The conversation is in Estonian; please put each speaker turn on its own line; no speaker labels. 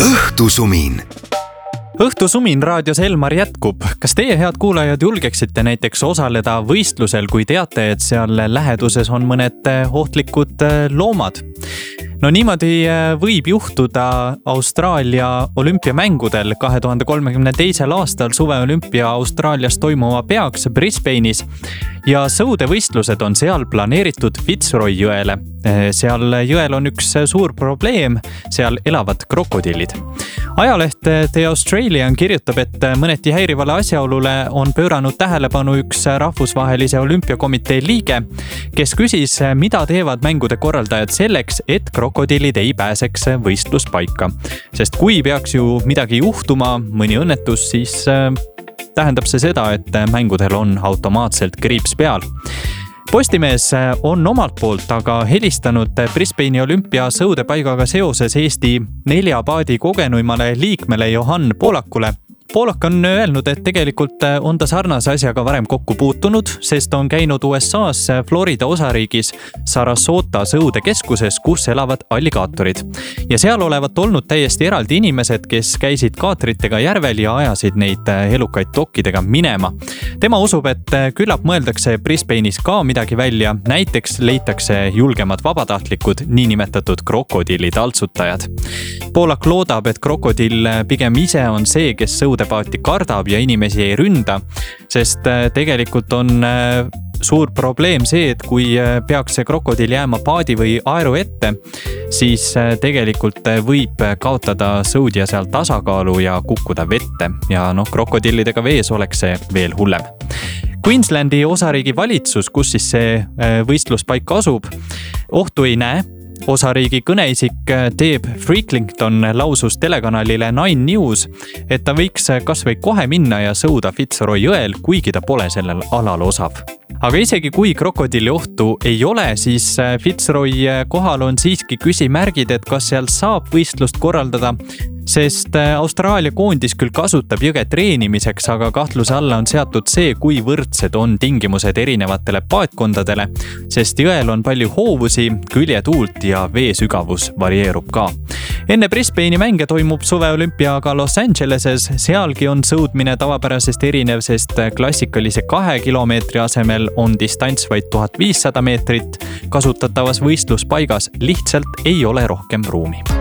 Õhtusumin.
Õhtusumin raadios Elmar jätkub. Kas teie, head kuulajad, julgeksite näiteks osaleda võistlusel, kui teate, et seal läheduses on mõned ohtlikud loomad? No niimoodi võib juhtuda Austraalia olümpiamängudel 2032. aastal suveolümpia Austraalias toimuma peaks Brisbane'is ja sõudevõistlused on seal planeeritud Fitzroy jõele. Seal jõel on üks suur probleem, seal elavad krokodillid. Ajaleht The Australian kirjutab, et mõneti häirivale asjaolule on pööranud tähelepanu üks rahvusvahelise olümpiakomitee liige, kes küsis, mida teevad mängude korraldajad selleks, et krokodillid ei pääseks võistluspaika. Sest kui peaks ju midagi juhtuma, mõni õnnetus, siis tähendab see seda, et mängudel on automaatselt kriips peal. Postimees on omalt poolt aga helistanud Brisbane'i olümpia sõudepaigaga seoses Eesti 4 paadi kogenuimale liikmele Johann Poolakule. Poolak on öelnud, et tegelikult on ta sarnase asjaga varem kokku puutunud, sest on käinud USA's Florida osariigis Sarasota sõudekeskuses, kus elavad alligaatorid. Ja seal olevat olnud täiesti eraldi inimesed, kes käisid kaatritega järvel ja ajasid neid elukaid dokkidega minema. Tema usub, et küllap mõeldakse Brisbane'is ka midagi välja, näiteks leitakse julgemad vabatahtlikud, niinimetatud krokodillitaltsutajad. Poolak loodab, et krokodill pigem ise on see, kes sõudepaati kardab ja inimesi ei ründa, sest tegelikult on suur probleem see, et kui peaks see krokodill jääma paadi või aeru ette, siis tegelikult võib kaotada sõudja seal tasakaalu ja kukkuda vette ja krokodillidega vees oleks see veel hullem. Queenslandi osariigi valitsus, kus siis see võistluspaik asub, ohtu ei näe. Osariigi kõneisik Deb Freaklington lausus telekanalile Nine News, et ta võiks kas või kohe minna ja sõuda Fitzroy jõel, kuigi ta pole sellel alal osav. Aga isegi kui krokodilli ohtu ei ole, siis Fitzroy kohal on siiski küsimärgid, et kas seal saab võistlust korraldada, sest Austraalia koondis küll kasutab jõge treenimiseks, aga kahtluse alla on seatud see, kui võrdsed on tingimused erinevatele paatkondadele, sest jõel on palju hoovusi, küljetuult ja vee sügavus varieerub ka. Enne Brisbane'i mänge toimub suveolümpia aga Los Angeleses, sealgi on sõudmine tavapärasest erinev, sest klassikalise 2 kilomeetri asemel on distants vaid 1500 meetrit, kasutatavas võistluspaigas lihtsalt ei ole rohkem ruumi.